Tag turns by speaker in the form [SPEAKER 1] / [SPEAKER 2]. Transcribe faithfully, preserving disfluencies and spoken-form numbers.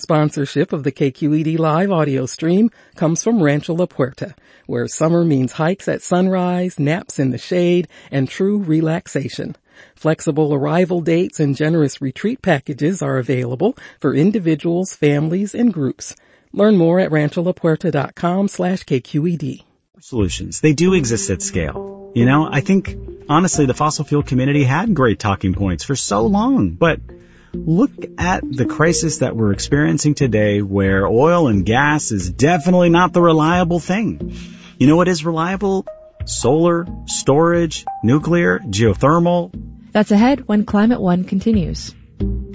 [SPEAKER 1] Sponsorship of the K Q E D live audio stream comes from Rancho La Puerta, where summer means hikes at sunrise, naps in the shade, and true relaxation. Flexible arrival dates and generous retreat packages are available for individuals, families, and groups. Learn more at rancholapuerta.com slash KQED.
[SPEAKER 2] Solutions. They do exist at scale. You know, I think, honestly, the fossil fuel community had great talking points for so long, but look at the crisis that we're experiencing today where oil and gas is definitely not the reliable thing. You know what is reliable? Solar, storage, nuclear, geothermal.
[SPEAKER 3] That's ahead when Climate One continues.